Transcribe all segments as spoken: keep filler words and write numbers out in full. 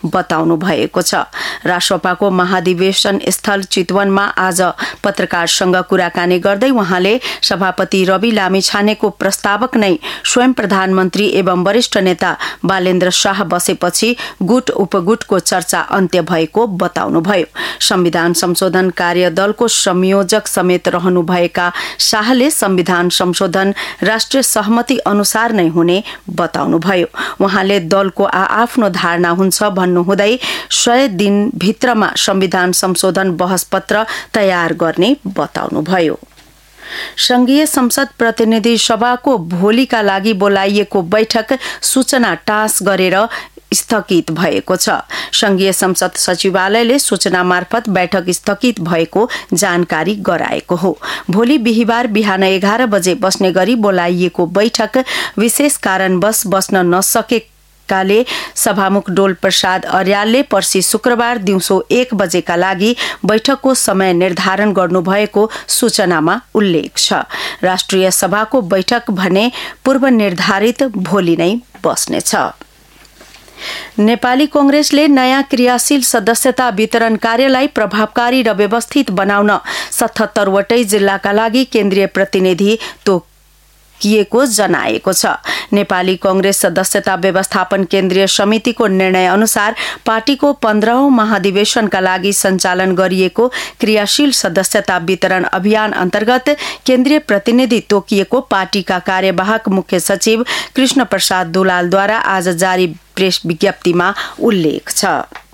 बताउनु भएको छ। राष्ट्रपाको महाधिवेशन स्थल चितवनमा आज पत्रकारसँग कुराकानी गर्दै उहाँले सभापति रवि लामिछानेको प्रस्तावक नै स्वयं प्रधानमन्त्री एवं वरिष्ठ नेता बालेन्द्र शाह बसेपछि गुट उपगुटको चर्चा अन्त्य भएको बताउनुभयो। संविधान संशोधन कार्यदलको संयोजक समेत रहनुभएका शाहले संविधान संशोधन राष्ट्रिय सहमति अनुसार नै हुने बताउनुभयो। उहाँले दलको आआफ्नो धारणा हुन्छ भन्नुहुँदै सय दिन भित्रमा संविधान संशोधन बहस पत्र तयार गर्ने बताउनुभयो। संघीय संसद प्रतिनिधि सभाको भोलिका लागि बोलाइएको बैठक सूचना टाँस गरेर स्थगित भएको छ। संघीय संसद सचिवालयले सूचना मार्फत बैठक स्थगित भएको जानकारी गराएको हो। भोलि बिहिबार बिहान एघार बजे बस्ने गरी बोलाइएको बैठक विशेष कारणवश बस्न नसके काले सभामुख डोल प्रसाद अर्यालले पर्सि शुक्रबार दिउँसो एक बजेका लागि बैठकको समय निर्धारण गर्नुभएको सूचनामा उल्लेख छ। राष्ट्रिय सभाको बैठक भने पूर्व निर्धारित भोलि नै बस्नेछ। नेपाली कांग्रेसले नयाँ क्रियाशील सदस्यता वितरण कार्यलाई प्रभावकारी र व्यवस्थित बनाउन सतहत्तरवटै जिल्लाका लागि केन्द्रीय प्रतिनिधि तोकिएको जनाएको छ। नेपाली कांग्रेस सदस्यता व्यवस्थापन केन्द्रीय समितिको निर्णय अनुसार पार्टीको पन्ध्रौं महाधिवेशनका लागि सञ्चालन गरिएको क्रियाशील सदस्यता वितरण अभियान अन्तर्गत केन्द्रीय प्रतिनिधि तोकिएको पार्टीका कार्यवाहक मुख्य सचिव कृष्ण प्रसाद दुलालद्वारा आज जारी प्रेस विज्ञप्तिमा उल्लेख छ।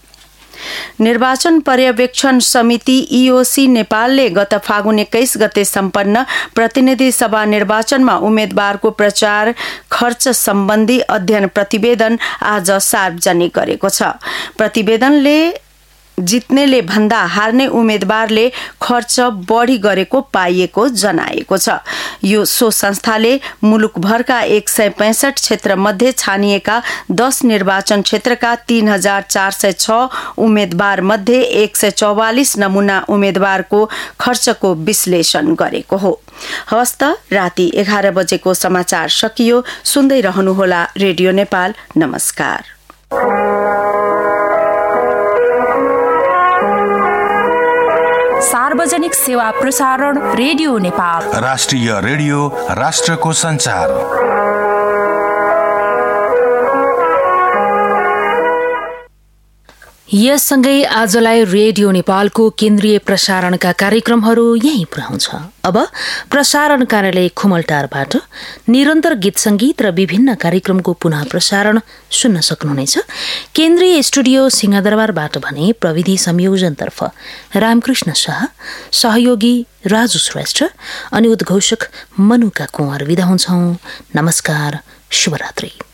निर्वाचन पर्यवेक्षण समिति ईओसी नेपालले गत फागुन एक्काइस गते सम्पन्न प्रतिनिधि सभा निर्वाचनमा उम्मेद्वारको प्रचार खर्च सम्बन्धी अध्ययन प्रतिवेदन आज सार्वजनिक गरेको छ। प्रतिवेदनले जित्नेले भन्दा हार्ने उम्मेद्वारले खर्च बढी गरेको पाइएको जनाएको छ। यो सो संस्थाले मुलुकभरका एक सय पैंसठ क्षेत्र मध्ये छानिएका दस निर्वाचन क्षेत्रका तीन हजार चार सय छ उम्मेद्वार मध्ये एक सय चौवालिस नमूना उम्मेद्वारको खर्चको विश्लेषण गरेको हो। हवस् त राति एघार बजेको समाचार सकियो। सुन्दै रहनुहोला रेडियो नेपाल। नमस्कार। सार्वजनिक सेवा प्रसारण रेडियो नेपाल। राष्ट्रिय रेडियो, राष्ट्रको संचार। यससँगै आजलाई रेडियो नेपालको केन्द्रीय प्रसारणका कार्यक्रमहरू यही पुर्याउँछ। अब प्रसारण कार्यालय खुमलटारबाट निरन्तर गीत संगीत र विभिन्न कार्यक्रमको पुनः प्रसारण सुन्न सक्नुहुनेछ। केन्द्रीय स्टुडियो सिंहदरबारबाट भने प्रविधि संयोजनतर्फ रामकृष्ण शाह, सहयोगी राजु श्रेष्ठ अनि उद्घोषक मनुका कुँवर विदा हुन्छौं। नमस्कार, शुभरात्रि।